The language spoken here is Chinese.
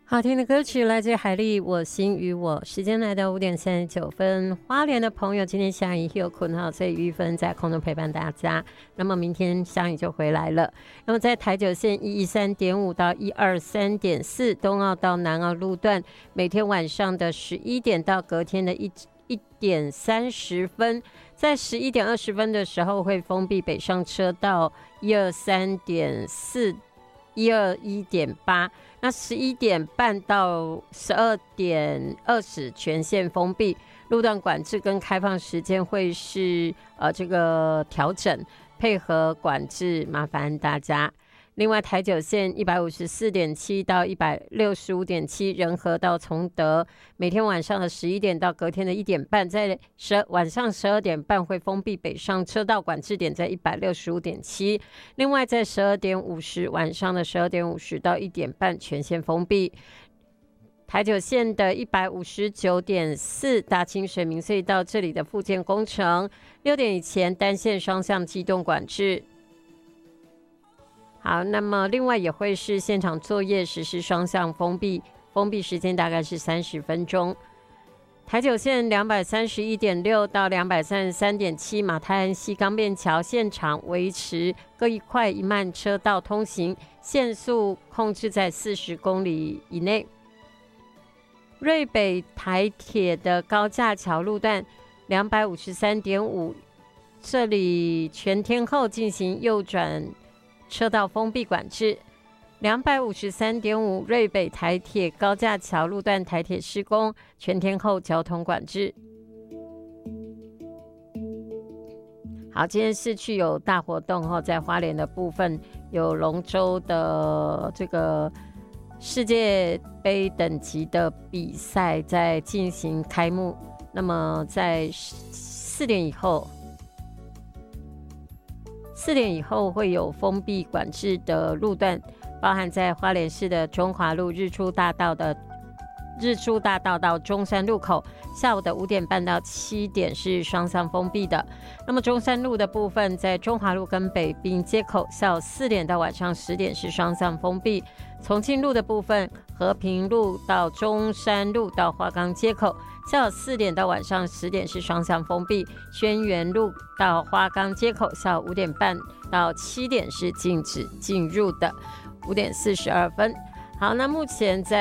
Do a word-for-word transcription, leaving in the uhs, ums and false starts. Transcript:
好听的歌曲来自海莉，我心与我。时间来到五点三十九分，花莲的朋友今天下雨有困号，所以玉芬在空中陪伴大家。那么明天下雨就回来了。那么在台九线一一三点五到一二三点四，东澳到南澳路段，每天晚上的十一点到隔天的一一点三十分，在十一点二十分的时候会封闭北上车道一二三点四。一二一点八，那十一点半到十二点二十全线封闭，路段管制跟开放时间会是呃这个调整，配合管制，麻烦大家。另外，台九线一百五十四点七到一百六十五点七，仁和到崇德，每天晚上的十一点到隔天的一点半，在十晚上十二点半会封闭北上车道，管制点在一百六十五点七。另外，在十二点五十晚上的十二点五十到一点半全线封闭。台九线的一百五十九点四大清水明隧道这里的复建工程，六点以前单线双向机动管制。好，那么另外也会是现场作业实施双向封闭，封闭时间大概是三十分钟。台九线两百三十一点六到两百三十三点七马太安溪钢便桥现场维持各一快一慢车道通行，限速控制在四十公里以内。瑞北台铁的高架桥路段两百五十三点五，这里全天候进行右转车道封闭管制。两百五十三点五瑞北台铁高架桥路段台铁施工，全天候交通管制。好，今天市区有大活动哦，在花莲的部分有龙舟的这个世界杯等级的比赛在进行开幕，那么在四点以后四点以后会有封闭管制的路段，包含在花莲市的中华路日出大道的日出大道到中山路口，下午的五点半到七点是双向封闭的。那么中山路的部分，在中华路跟北滨街口，下午四点到晚上十点是双向封闭。重庆路的部分，和平路到中山路到华冈街口，下午四点到晚上十点是双向封闭。轩辕路到花岗街口，下午五点半到七点是禁止进入的。五点四十二分。好，那目前在